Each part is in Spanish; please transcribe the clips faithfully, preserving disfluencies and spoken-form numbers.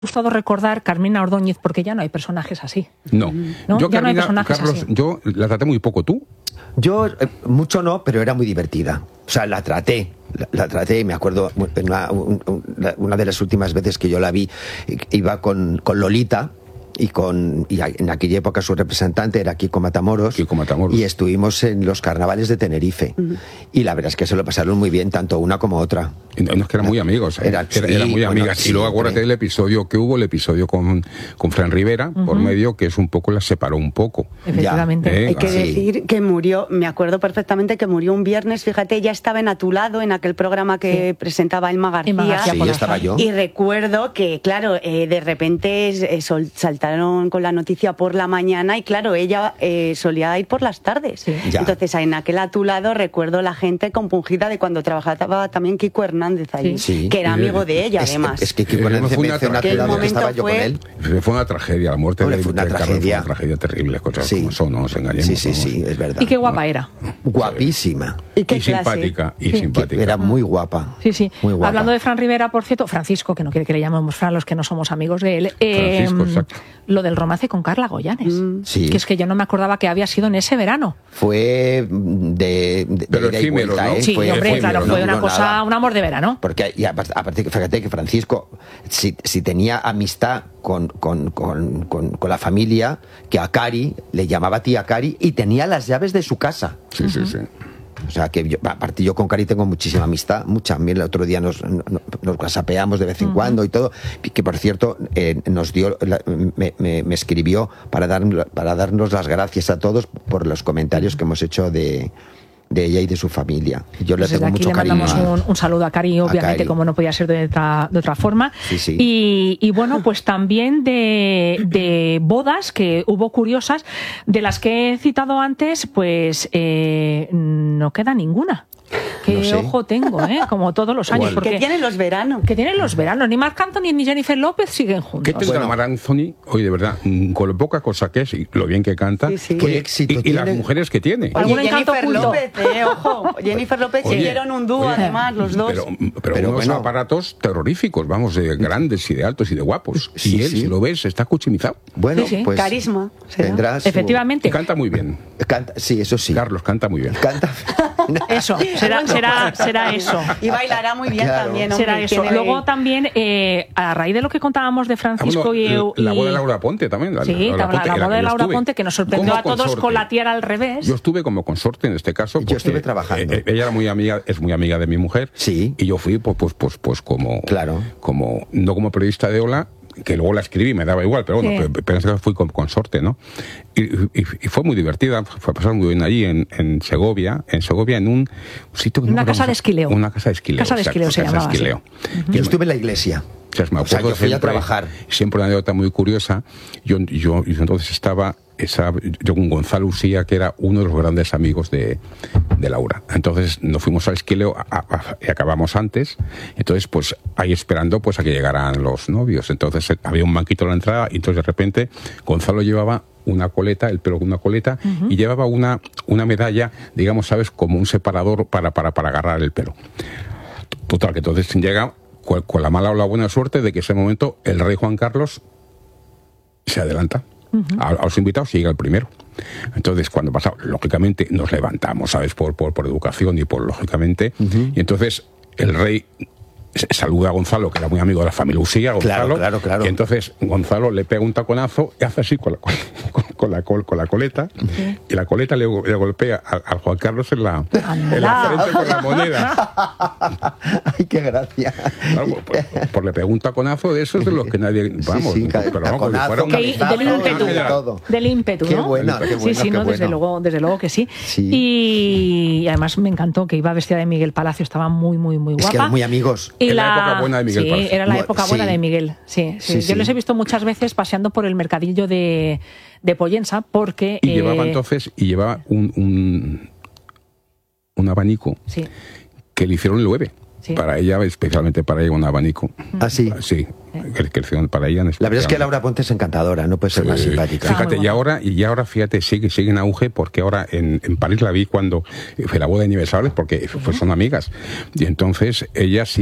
gustado recordar Carmina Ordóñez porque ya no hay personajes así. No, ¿no? Yo, ya Carmina, no hay personajes Carlos, así. Yo la traté muy poco, ¿tú? Yo, eh, mucho no, pero era muy divertida. O sea, la traté, la, la traté, me acuerdo, una, un, una de las últimas veces que yo la vi, iba con, con Lolita, y con y en aquella época su representante era Kiko Matamoros, Kiko Matamoros. Y estuvimos en los carnavales de Tenerife. Uh-huh. Y la verdad es que se lo pasaron muy bien, tanto una como otra. Y no, no es que eran muy amigos, ¿eh? Eran, era, sí, eran muy bueno, amigas. sí, y luego acuérdate sí. del episodio que hubo, el episodio con, con Fran Rivera, uh-huh. por medio, que es un poco, la separó un poco. Efectivamente. ¿Eh? Hay que sí. decir que murió, me acuerdo perfectamente que murió un viernes, fíjate, ya estaba en A tu lado, en aquel programa que sí. presentaba Elma García. Emma García sí, estaba yo. Y recuerdo que, claro, eh, de repente eh, sol, saltaron con la noticia por la mañana y, claro, ella eh, solía ir por las tardes. Sí. Entonces, en aquel A tu lado recuerdo la gente compungida de cuando trabajaba también Kiko Hernández allí, sí. que era amigo de ella, es, además. Es que Kiko Hernández fue me una hizo una tragedia. que estaba yo fue... con él. Fue una tragedia, la muerte Hombre, de, fue una de Carlos tragedia. fue una tragedia terrible, cosas Sí. como son, no nos engañemos. Sí, sí, ¿no? sí, es verdad. Y qué guapa era. Guapísima. Y, qué Y clase. simpática, y Sí. simpática. Era muy guapa. Sí, sí. Muy guapa. Hablando de Fran Rivera, por cierto, Francisco, que no quiere que le llamemos Fran los que no somos amigos de él, eh, Francisco, exacto. lo del romance con Carla Goyanes. Mm. Sí. Que es que yo no me acordaba que había sido en ese verano. Fue de, de, Pero de ida y efímero, vuelta, ¿no? ¿eh? Sí, Fue hombre, efímero, claro, no fue una duró cosa, nada. un amor de verano. Porque, y aparte, aparte, fíjate que Francisco, si, si tenía amistad con, con, con, con, con la familia, que a Cari le llamaba tía Cari y tenía las llaves de su casa. Sí, sí, sí. O sea, que yo, aparte yo con Cari tengo muchísima amistad, mucha. El otro día nos, nos, nos whatsappeamos de vez en uh-huh. cuando y todo, que por cierto eh, nos dio, la, me, me, me escribió para, dar, para darnos las gracias a todos por los comentarios que hemos hecho de... de ella y de su familia. Yo pues le tengo aquí mucho le cariño. mandamos un, un saludo a Cari, obviamente, a Cari. Como no podía ser de otra, de otra forma. Sí, sí. Y, y bueno, pues también de, de bodas que hubo curiosas, de las que he citado antes, pues eh, no queda ninguna. Qué no sé. ojo tengo, ¿eh? Como todos los años. Porque, que tienen los veranos. Que tienen los veranos. Ni Marc Anthony ni Jennifer López siguen juntos. ¿Qué tendrá Bueno. Marc Anthony? Oye, de verdad, con lo poca cosa que es y lo bien que canta. Sí, sí. Qué Oye, éxito y, y tiene. las mujeres que tiene. Algún Oye, encanto Jennifer oculto. López, eh, ojo. Jennifer López Oye, hicieron un dúo, oye, además, los dos. Pero, pero, Pero unos bueno. aparatos terroríficos, vamos, de grandes y de altos y de guapos. Sí, y él, sí. si lo ves, está cuchimizado. Bueno, Sí, sí. pues Carisma, será. tendrá su- Efectivamente. Y canta muy bien. Canta, sí, eso sí. Carlos canta muy bien. Canta. Eso, será, será, será eso. Y bailará muy bien Claro. también, hombre. Será eso. tiene- Luego también, eh, a raíz de lo que contábamos de Ah, Francisco bueno, y... la y- boda de Laura Ponte también. La, Sí, la, la, Ponte, la en la boda que de yo Laura estuve. Ponte, que nos sorprendió Como a todos consorte. con la tierra al revés. Yo estuve como consorte en este caso. Yo porque, estuve trabajando. eh, ella era muy amiga, es muy amiga de mi mujer. Sí. Y yo fui, pues, pues, pues, pues como, Claro. como, no como periodista de Ola, que luego la escribí, me daba igual, pero bueno, Sí. pe- pensé que fui con consorte, ¿no? Y, y, y fue muy divertida, fue a pasar muy bien allí en, en Segovia, en Segovia, en un sitio que no Una recuerdo casa cómo de se- esquileo. Una casa de esquileo. Casa de esquileo se casa de llamaba, sí. esquileo. Que Yo me- estuve en la iglesia. o sea, me O sea, acuerdo yo fui a siempre- trabajar. Siempre una anécdota muy curiosa. Yo, yo, yo entonces estaba esa, yo con Gonzalo Usía, que era uno de los grandes amigos de, de Laura. Entonces nos fuimos al esquileo a, a, y acabamos antes. Entonces, pues ahí esperando pues a que llegaran los novios. Entonces eh, había un banquito en la entrada y entonces de repente Gonzalo llevaba una coleta, el pelo con una coleta, uh-huh. y llevaba una, una medalla, digamos, ¿sabes? Como un separador para, para, para agarrar el pelo. Total, que entonces llega con, con la mala o la buena suerte de que ese momento el rey Juan Carlos se adelanta uh-huh. a, a los invitados y llega el primero. Entonces, cuando pasa, lógicamente nos levantamos, ¿sabes? Por, por, por educación y por lógicamente. Uh-huh. Y entonces el rey saluda a Gonzalo, que era muy amigo de la familia Usía, Gonzalo. Claro, claro, claro. Y entonces Gonzalo le pega un taconazo y hace así con la, con, con la, con la coleta, uh-huh. y la coleta le, le golpea a, a Juan Carlos en la, en la frente con la moneda. Ay, qué gracia. Claro, por, por, por le pega un taconazo de esos de los que nadie... Vamos, sí, sí, pero vamos, como si fuera un que, del ímpetu, todo. del ímpetu, Qué ¿no? buena, qué sí, bueno, sí, qué no, bueno. desde luego, desde luego que sí. Sí. Y, y además me encantó que iba vestida de Miguel Palacio, estaba muy, muy, muy guapa. Es que eran muy amigos. Y en la, la época buena de Miguel sí, Palacio. era la época buena Sí. de Miguel. Sí, sí. Sí, Yo sí. les he visto muchas veces paseando por el mercadillo de, de Pollensa porque... Y eh, llevaba entonces, y llevaba un, un, un abanico sí. que le hicieron llueve. Sí. Para ella, especialmente para ella, un abanico. ¿Ah, sí? Sí, que, que le hicieron para ella. En La verdad es que Laura Ponte es encantadora, no puede ser más Sí, simpática. Ah, Fíjate, muy y ahora, y ahora, fíjate, sigue, sigue en auge, porque ahora en, en París la vi cuando fue la boda de Nieves Sables, porque pues son amigas. Y entonces ella ha sido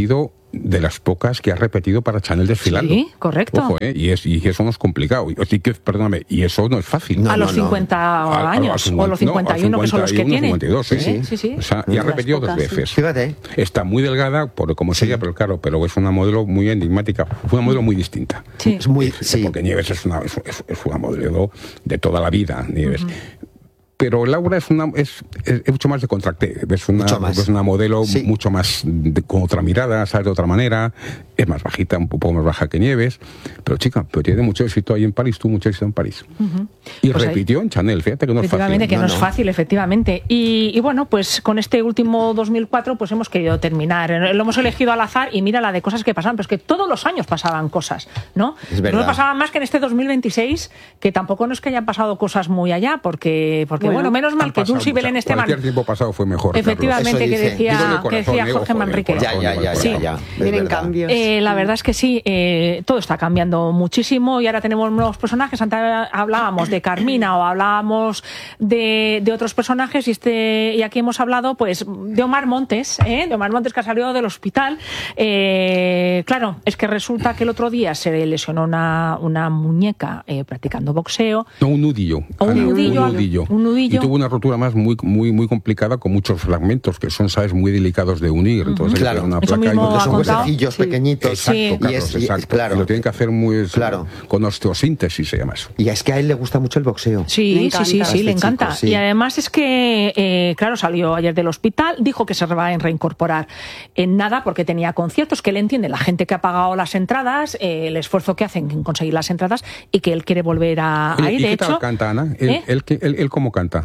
de las pocas que ha repetido para Chanel desfilando. Sí, correcto. Ojo, ¿eh? y, es, y eso no es complicado. Así que, perdóname, y eso no es fácil. No, a los no, cincuenta no. años, a, a, a, o los cincuenta y uno, no, que son los que tiene. cincuenta y dos, ¿eh? Sí, sí, sí. O sea, y ha repetido dos veces. Fíjate. Está muy delgada, por como sí. sea, pero claro, pero es una modelo muy enigmática. Fue una modelo muy distinta. Sí. Es muy, sí. Porque Nieves es una, es, es una modelo de toda la vida, Nieves. Uh-huh. Pero Laura es una es, es, es mucho más de contracté, es una, es una modelo sí. mucho más de, con otra mirada, ¿sabes? De otra manera, es más bajita, un poco más baja que Nieves, pero chica, pero tiene mucho éxito ahí en París, tuvo mucho éxito en París. Uh-huh. Y pues repitió ahí. En Chanel, fíjate que no es fácil. Efectivamente, que no, no es fácil, efectivamente. Y, y bueno, pues con este último dos mil cuatro pues hemos querido terminar. Lo hemos elegido al azar y mira la de cosas que pasaban, pero es que todos los años pasaban cosas, ¿no? Es verdad. No pasaban más que en este dos mil veintiséis, que tampoco no es que hayan pasado cosas muy allá, porque, porque bueno, bueno menos mal que Dulce y Belén Esteban. Cualquier tiempo pasado fue mejor. Efectivamente, que decía, que decía Jorge Manrique. Ya, ya, ya, sí. ya, ya. Vienen cambios. Eh, la verdad es que sí, eh, todo está cambiando muchísimo y ahora tenemos nuevos personajes. Antes hablábamos de Carmina o hablábamos de, de otros personajes y este y aquí hemos hablado pues de Omar Montes, ¿eh? de Omar Montes que ha salido del hospital. Eh, claro, es que resulta que el otro día se lesionó una, una muñeca eh, practicando boxeo. No, un nudillo. O un, Ana, nudillo, un nudillo. Un nudillo. Y tuvo una rotura más muy muy muy complicada con muchos fragmentos que son, sabes, muy delicados de unir. Entonces, claro, una eso placa mismo y son huesecillos sí. pequeñitos. Exacto, sí. Carlos, y es, y, exacto. Claro. Y lo tienen que hacer muy claro. con osteosíntesis, se llama eso. Y es que a él le gusta mucho el boxeo. Sí, sí, sí, sí, este le encanta. Chico, sí. Y además es que, eh, claro, salió ayer del hospital, dijo que se va a reincorporar en nada porque tenía conciertos, que él entiende la gente que ha pagado las entradas, eh, el esfuerzo que hacen en conseguir las entradas y que él quiere volver a, a ir. ¿Y de qué hecho, tal canta, Ana? ¿Él, ¿eh? él, él, él, él cómo canta?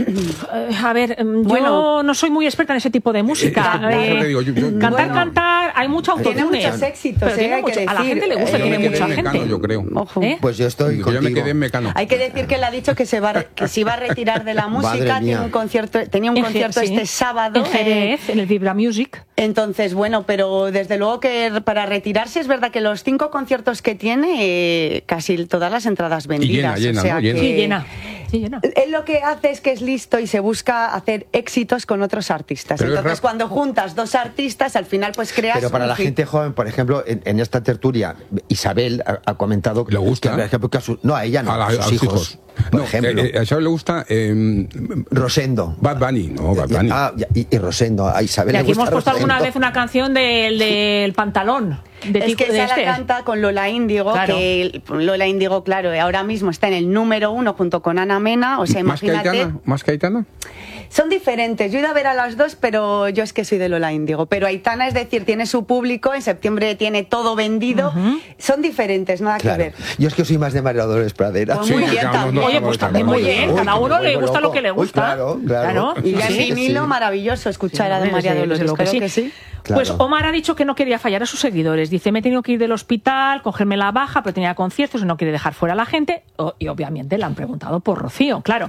A ver, bueno, yo no soy muy experta en ese tipo de música. Eh, eh, digo, yo, yo, cantar, bueno, cantar, hay mucho autotune. Tiene muchos éxitos, pero tiene eh, mucho, hay que a la gente le gusta, decir, tiene yo me mucha quedé en gente. Mecano, yo creo. Ojo. ¿Eh? Pues yo estoy Yo contigo. me quedé en Mecano. Hay que decir que él ha dicho que se va que se iba a retirar de la música, tiene un concierto, tenía un En concierto sí. este sábado en Jerez, en el Vibra Music. Entonces, bueno, pero desde luego que para retirarse es verdad que los cinco conciertos que tiene, eh, casi todas las entradas vendidas. Y llena, llena, o sea ¿no? que... Llena. Sí, llena. Sí, llena. Él lo que hace es que es listo y se busca hacer éxitos con otros artistas. Pero Entonces, cuando juntas dos artistas, al final pues creas... Pero para un la hit. gente joven, por ejemplo, en, en esta tertulia, Isabel ha, ha comentado que ¿Le gusta? que, por ejemplo, que a su, no, a ella no, A, la, a sus a los hijos. hijos. Por No, ejemplo, eh, a Isabel le gusta eh, Rosendo. Bad Bunny, no, Bad Bunny. Ah, y, y Rosendo, a Isabel Y le aquí gusta hemos puesto Rosendo. alguna vez una canción del, del pantalón. De Es tipo, que de esa este. la canta con Lola Índigo, Claro. que Lola Índigo, claro, ahora mismo está en el número uno junto con Ana Mena, o sea, ¿Más que imagínate... Aitana? ¿Más que Aitana? Son diferentes. Yo he ido a ver a las dos, pero yo es que soy de Lola Índigo. Pero Aitana, es decir, tiene su público, en septiembre tiene todo vendido. Uh-huh. Son diferentes, nada Claro. que ver. Yo es que soy más de María Dolores Pradera. Pues muy Sí, bien cada uno también. no Oye, pues estamos también muy de bien. acuerdo. Cada uno Uy, le qué gusta loco. lo que le Uy, gusta. claro, claro. Y ya en Sí, vinilo, sí. maravilloso escuchar a María desde- Dolores. desde lo que Creo sí. que sí. Claro. Pues Omar ha dicho que no quería fallar a sus seguidores. Dice, me he tenido que ir del hospital, cogerme la baja, pero tenía conciertos y no quiere dejar fuera a la gente. O- y obviamente le han preguntado por Rocío, claro.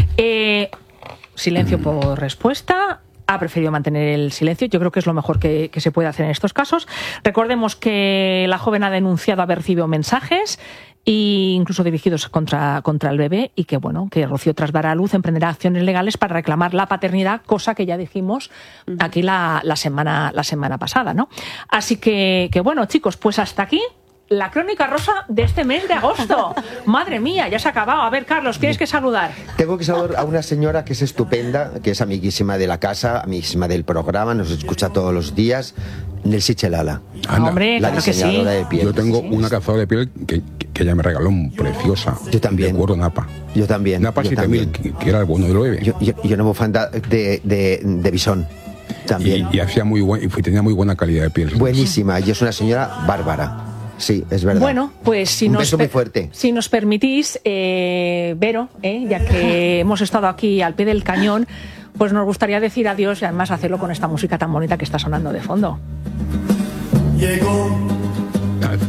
Eh, silencio por respuesta. Ha preferido mantener el silencio. Yo creo que es lo mejor que, que se puede hacer en estos casos. Recordemos que la joven ha denunciado haber recibido mensajes e incluso dirigidos contra, contra el bebé, y que bueno, que Rocío, tras dar a luz, emprenderá acciones legales para reclamar la paternidad, cosa que ya dijimos aquí la, la semana la semana pasada, ¿no? Así que, que bueno, chicos, pues hasta aquí la crónica rosa de este mes de agosto. Madre mía, ya se ha acabado. A ver, Carlos, tienes que saludar. Tengo que saludar a una señora que es estupenda, que es amiguísima de la casa, amiguísima del programa, nos escucha todos los días, Nelsi Chelala. Anda. Hombre, La claro que sí. diseñadora de piel. Yo tengo una cazadora de piel que, que, que ella me regaló, preciosa. Yo también. De cuero Napa. Yo también. Napa yo siete mil, también. que, que era el bueno del bebé. Yo, yo, yo no me fan de, de, de Bisón. También. Y, y hacía muy buen, y tenía muy buena calidad de piel. Buenísima. Y es una señora bárbara. Sí, es verdad. Bueno, pues si Un nos, beso muy fuerte. Si nos permitís, eh, Vero, eh, ya que hemos estado aquí al pie del cañón, pues nos gustaría decir adiós y además hacerlo con esta música tan bonita que está sonando de fondo. Llegó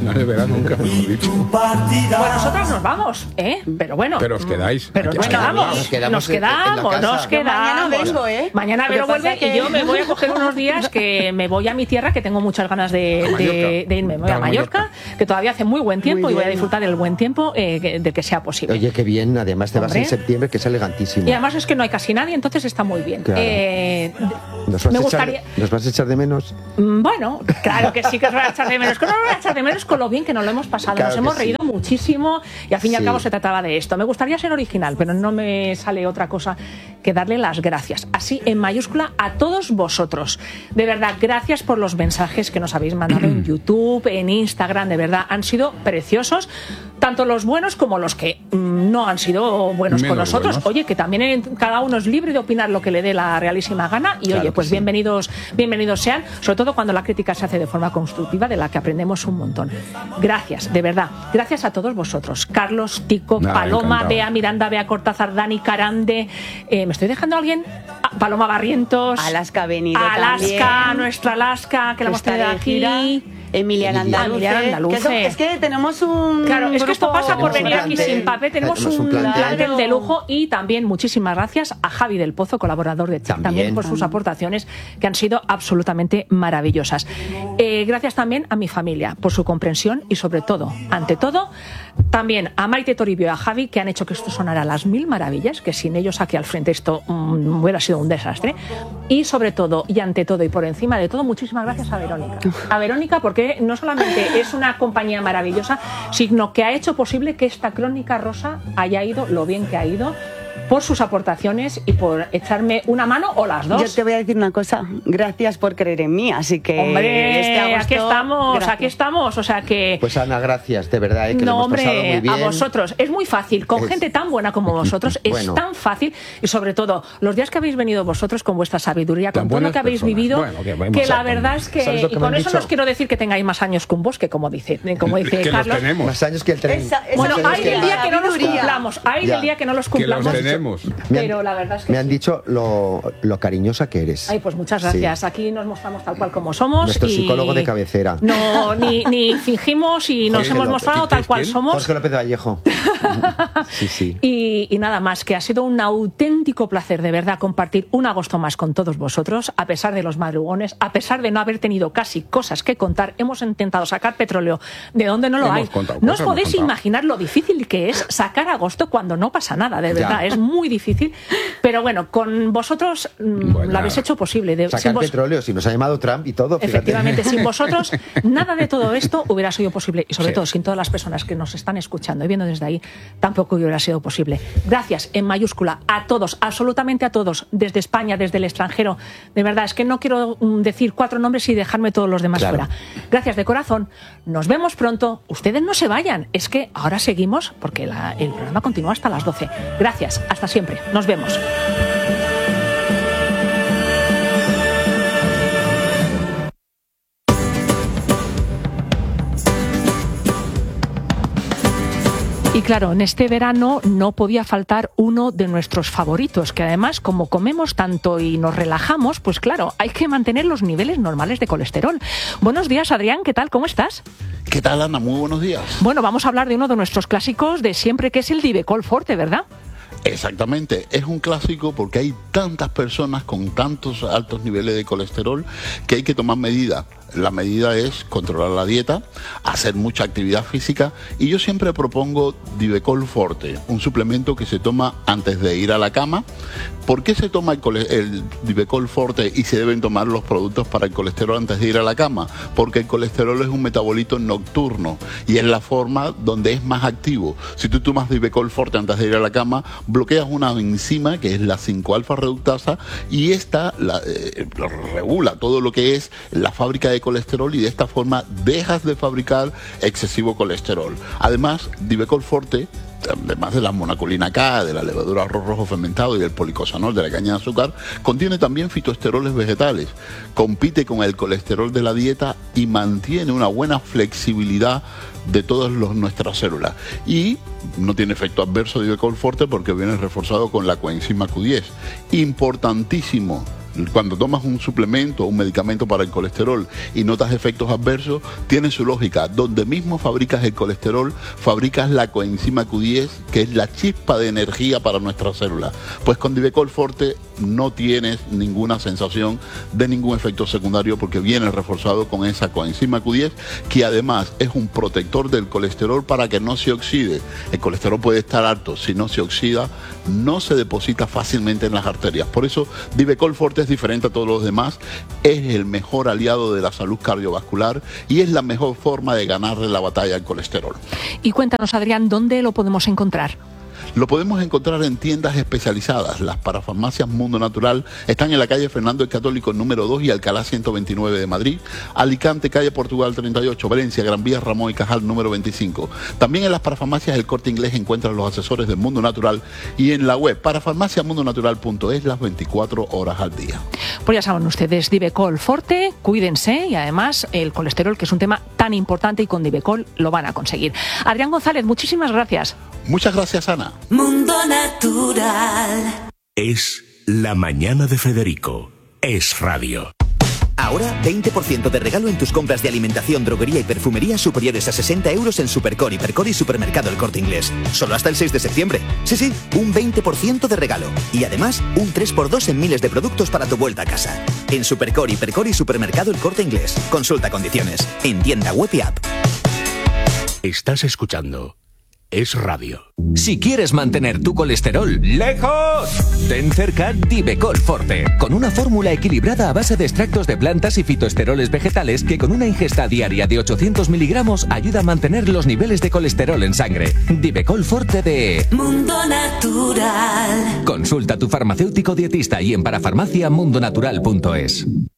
No de verano nunca, hemos dicho. Pues nosotras nos vamos, ¿eh? Pero bueno. Pero os quedáis. Pero nos quedamos. Nos quedamos, nos quedamos. Nos quedamos. Mañana vengo, ¿eh? Mañana Vero vuelve que... y yo me voy a coger unos días que me voy a mi tierra, que tengo muchas ganas de, de, de irme. Me voy a Mallorca, Mallorca, que todavía hace muy buen tiempo muy y voy a disfrutar del buen tiempo eh, del que sea posible. Oye, qué bien. Además te Hombre. vas en septiembre, que es elegantísimo. Y además es que no hay casi nadie, entonces está muy bien. Claro. Eh, ¿Nos, vas me a gustaría... echar, ¿Nos vas a echar de menos? Bueno, claro que sí que os voy a echar de menos. Que no os voy a echar de menos con lo bien que nos lo hemos pasado. Claro nos hemos sí. reído muchísimo y al fin y al sí. cabo se trataba de esto. Me gustaría ser original, pero no me sale otra cosa que darle las gracias, así en mayúscula, a todos vosotros. De verdad, gracias por los mensajes que nos habéis mandado en YouTube, en Instagram. De verdad, han sido preciosos. Tanto los buenos como los que mmm, no han sido buenos Menos con nosotros. Buenos. Oye, que también cada uno es libre de opinar lo que le dé la realísima gana. Y claro oye, pues sí. bienvenidos, bienvenidos sean, sobre todo cuando la crítica se hace de forma constructiva, de la que aprendemos un montón. Gracias, de verdad. Gracias a todos vosotros. Carlos, Tico, nah, Paloma, encantado. Bea Miranda, Bea Cortázar, Dani Carande. Eh, ¿Me estoy dejando a alguien? Ah, Paloma Barrientos. Alaska ha venido Alaska, también. nuestra Alaska, que la hemos tenido aquí. Emiliana Andaluce. Andaluce. Que es que tenemos un. Claro, es que esto pasa por venir aquí sin papel. Tenemos, tenemos un plantel. plantel de lujo y también muchísimas gracias a Javi del Pozo, colaborador de Chic, también. también por sus aportaciones que han sido absolutamente maravillosas. Eh, gracias también a mi familia por su comprensión y sobre todo, ante todo, también a Maite Toribio y a Javi, que han hecho que esto sonara a las mil maravillas, que sin ellos aquí al frente esto um, hubiera sido un desastre. Y sobre todo, y ante todo y por encima de todo, muchísimas gracias a Verónica. A Verónica porque que no solamente es una compañía maravillosa, sino que ha hecho posible que esta crónica rosa haya ido lo bien que ha ido, por sus aportaciones y por echarme una mano o las dos. Yo te voy a decir una cosa, gracias por creer en mí, así que hombre, este agosto, aquí estamos, gracias. aquí estamos, o sea que... Pues Ana, gracias, de verdad, ¿eh? que no, lo hemos hombre, pasado muy bien. A vosotros, es muy fácil, con es... gente tan buena como vosotros, bueno. es tan fácil, y sobre todo, los días que habéis venido vosotros con vuestra sabiduría, con todo lo que habéis personas. vivido, bueno, que, que la verdad es que, que y con eso no os quiero decir que tengáis más años que un bosque, como dice, como dice que Carlos. Los tenemos. Más años que el tren. Esa, esa bueno, hay del día que no los cumplamos, hay del día que no los cumplamos. Que los tenemos. Pero la verdad es que me han sí. dicho lo, lo cariñosa que eres. Ay, pues muchas gracias. Sí. Aquí nos mostramos tal cual como somos. Nuestro y psicólogo de cabecera. No, ni, ni fingimos y nos Jorge hemos López. mostrado tal cual somos. Jorge López Vallejo. Sí, sí. Y, y nada más, que ha sido un auténtico placer, de verdad, compartir un agosto más con todos vosotros, a pesar de los madrugones, a pesar de no haber tenido casi cosas que contar. Hemos intentado sacar petróleo de donde no lo hemos hay. Contado, no os podéis imaginar lo difícil que es sacar agosto cuando no pasa nada, de verdad. Ya. Es muy difícil. Pero bueno, con vosotros bueno, lo habéis hecho posible. De, sacar vos... petróleo, si nos ha llamado Trump y todo. Fíjate. Efectivamente, sin vosotros nada de todo esto hubiera sido posible. Y sobre sí. todo sin todas las personas que nos están escuchando y viendo desde ahí, tampoco hubiera sido posible. Gracias en mayúscula a todos, absolutamente a todos, desde España, desde el extranjero. De verdad, es que no quiero decir cuatro nombres y dejarme todos los demás claro. fuera. Gracias de corazón. Nos vemos pronto. Ustedes no se vayan. Es que ahora seguimos porque la, el programa continúa hasta las doce. Gracias. Hasta siempre. Nos vemos. Y claro, en este verano no podía faltar uno de nuestros favoritos, que además, como comemos tanto y nos relajamos, pues claro, hay que mantener los niveles normales de colesterol. Buenos días, Adrián, ¿qué tal? ¿Cómo estás? ¿Qué tal, Ana? Muy buenos días. Bueno, vamos a hablar de uno de nuestros clásicos de siempre, que es el Divecol Forte, ¿verdad? Exactamente, es un clásico porque hay tantas personas con tantos altos niveles de colesterol que hay que tomar medidas. La medida es controlar la dieta, hacer mucha actividad física y yo siempre propongo Divecol Forte, un suplemento que se toma antes de ir a la cama. ¿Por qué se toma el, el Divecol Forte y se deben tomar los productos para el colesterol antes de ir a la cama? Porque el colesterol es un metabolito nocturno y es la forma donde es más activo. Si tú tomas Divecol Forte antes de ir a la cama, bloqueas una enzima que es la cinco alfa reductasa y esta la, eh, regula todo lo que es la fábrica de colesterol y de esta forma dejas de fabricar excesivo colesterol. Además, Divecol Forte, además de la monacolina K, de la levadura arroz rojo fermentado y del policosanol de la caña de azúcar, contiene también fitoesteroles vegetales, compite con el colesterol de la dieta y mantiene una buena flexibilidad de todas los, nuestras células. Y no tiene efecto adverso Divecol Forte porque viene reforzado con la coenzima Q diez. Importantísimo, cuando tomas un suplemento o un medicamento para el colesterol y notas efectos adversos, tiene su lógica. Donde mismo fabricas el colesterol, fabricas la coenzima Q diez, que es la chispa de energía para nuestras células. Pues con Divecol Forte no tienes ninguna sensación de ningún efecto secundario, porque viene reforzado con esa coenzima Q diez, que además es un protector del colesterol para que no se oxide. El colesterol puede estar alto, si no se oxida, no se deposita fácilmente en las arterias. Por eso Divecol Forte es diferente a todos los demás, es el mejor aliado de la salud cardiovascular y es la mejor forma de ganarle la batalla al colesterol. Y cuéntanos, Adrián, ¿dónde lo podemos encontrar? Lo podemos encontrar en tiendas especializadas. Las parafarmacias Mundo Natural están en la calle Fernando el Católico número dos y Alcalá ciento veintinueve de Madrid, Alicante, calle Portugal treinta y ocho, Valencia, Gran Vía, Ramón y Cajal número veinticinco. También en las parafarmacias El Corte Inglés encuentran los asesores del Mundo Natural y en la web parafarmacia mundo natural punto es las veinticuatro horas al día. Pues ya saben ustedes, Divecol Forte, cuídense, y además el colesterol, que es un tema tan importante, y con Divecol lo van a conseguir. Adrián González, muchísimas gracias. Muchas gracias, Ana. Mundo Natural. Es la mañana de Federico. Es radio. Ahora, veinte por ciento de regalo en tus compras de alimentación, droguería y perfumería superiores a sesenta euros en Supercor, Hipercor y Supermercado El Corte Inglés. Solo hasta el seis de septiembre. Sí, sí, un veinte por ciento de regalo. Y además, un tres por dos en miles de productos para tu vuelta a casa. En Supercor, Hipercor y Supermercado El Corte Inglés. Consulta condiciones. En tienda web y app. Estás escuchando Es Radio. Si quieres mantener tu colesterol lejos, ten cerca Divecol Forte, con una fórmula equilibrada a base de extractos de plantas y fitoesteroles vegetales que con una ingesta diaria de ochocientos miligramos ayuda a mantener los niveles de colesterol en sangre. Divecol Forte de Mundo Natural. Consulta a tu farmacéutico dietista y en parafarmacia mundo natural punto es.